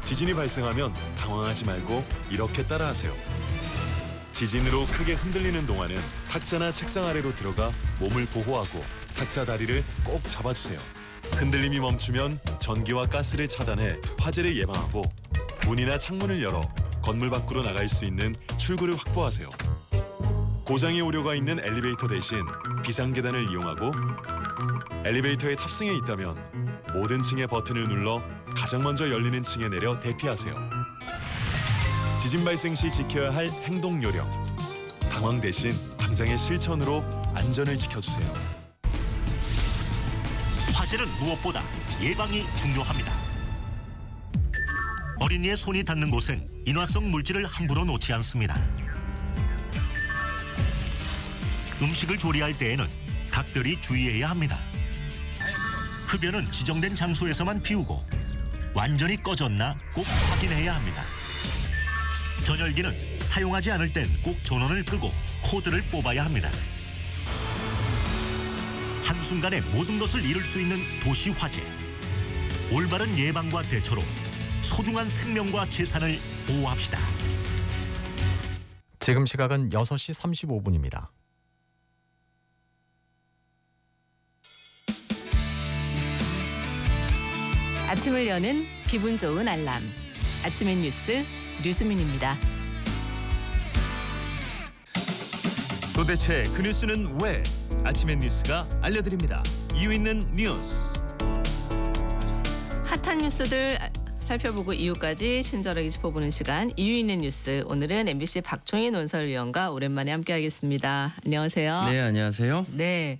지진이 발생하면 당황하지 말고 이렇게 따라하세요. 지진으로 크게 흔들리는 동안은 탁자나 책상 아래로 들어가 몸을 보호하고 탁자 다리를 꼭 잡아주세요. 흔들림이 멈추면 전기와 가스를 차단해 화재를 예방하고 문이나 창문을 열어 건물 밖으로 나갈 수 있는 출구를 확보하세요. 고장의 우려가 있는 엘리베이터 대신 비상계단을 이용하고 엘리베이터에 탑승해 있다면 모든 층의 버튼을 눌러 가장 먼저 열리는 층에 내려 대피하세요. 지진 발생 시 지켜야 할 행동 요령. 당황 대신 당장의 실천으로 안전을 지켜주세요. 화재는 무엇보다 예방이 중요합니다. 어린이의 손이 닿는 곳엔 인화성 물질을 함부로 놓지 않습니다. 음식을 조리할 때에는 각별히 주의해야 합니다. 흡연은 지정된 장소에서만 피우고 완전히 꺼졌나 꼭 확인해야 합니다. 전열기는 사용하지 않을 땐 꼭 전원을 끄고 코드를 뽑아야 합니다. 한순간에 모든 것을 잃을 수 있는 도시 화재. 올바른 예방과 대처로 소중한 생명과 재산을 보호합시다. 지금 시각은 6시 35분입니다. 아침을 여는 기분 좋은 알람. 아침엔 뉴스 류수민입니다. 도대체 그 뉴스는 왜? 아침엔 뉴스가 알려드립니다. 이유 있는 뉴스. 핫한 뉴스들 살펴보고 이유까지 친절하게 짚어보는 시간 이유 있는 뉴스. 오늘은 MBC 박종희 논설위원과 오랜만에 함께하겠습니다. 안녕하세요. 네, 안녕하세요. 네,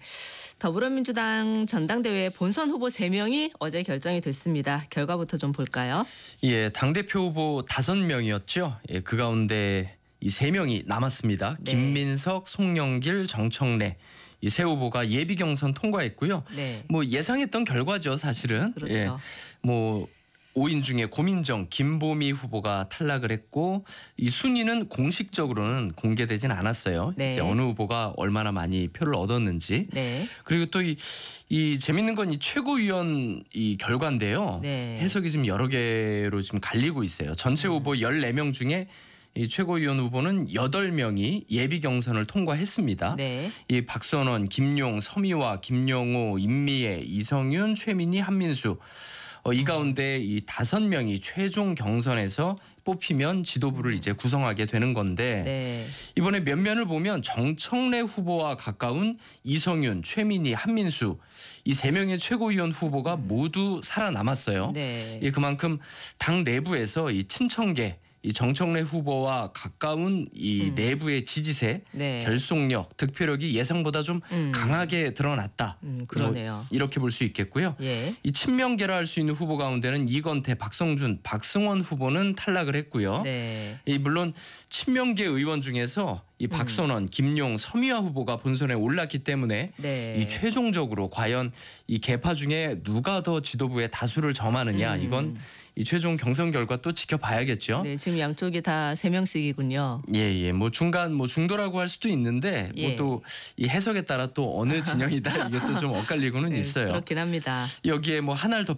더불어민주당 전당대회 본선 후보 3명이 어제 결정이 됐습니다. 결과부터 좀 볼까요? 예, 당대표 후보 5명이었죠. 예, 그 가운데 이 3명이 남았습니다. 네. 김민석, 송영길, 정청래. 이 세 후보가 예비 경선 통과했고요. 네. 뭐 예상했던 결과죠, 사실은. 그렇죠. 예, 뭐 5인 중에 고민정, 김보미 후보가 탈락을 했고 이 순위는 공식적으로는 공개되진 않았어요. 네. 이제 어느 후보가 얼마나 많이 표를 얻었는지. 네. 그리고 또 이 재밌는 건 이 최고위원 이 결과인데요. 네. 해석이 지금 여러 개로 지금 갈리고 있어요. 전체 후보 14명 중에 이 최고위원 후보는 8명이 예비 경선을 통과했습니다. 네. 이 박선원, 김용, 서미화, 김영호, 임미애, 이성윤, 최민희, 한민수. 이 가운데 이 5명이 최종 경선에서 뽑히면 지도부를 이제 구성하게 되는 건데 네. 이번에 면면을 보면 정청래 후보와 가까운 이성윤, 최민희, 한민수 이 3명의 최고위원 후보가 모두 살아남았어요. 네. 예, 그만큼 당 내부에서 이 친청계 이 정청래 후보와 가까운 이 내부의 지지세, 네. 결속력, 득표력이 예상보다 좀 강하게 드러났다. 그러네요. 뭐 이렇게 볼 수 있겠고요. 예. 이 친명계라할 수 있는 후보 가운데는 이건태, 박성준, 박승원 후보는 탈락을 했고요. 네. 이 물론 친명계 의원 중에서 이 박선원, 김용, 서미화 후보가 본선에 올랐기 때문에 네. 이 최종적으로 과연 이 계파 중에 누가 더 지도부에 다수를 점하느냐 이건 이 최종 경선 결과 또 지켜봐야겠죠. 네, 지금 양쪽이 다 3명씩이군요. 예. 뭐 중간 뭐 중도라고 할 수도 있는데 예. 뭐 또 이 해석에 따라 또 어느 진영이다 이것도 좀 엇갈리고는 네, 있어요. 그렇긴 합니다. 여기에 뭐 하나를 더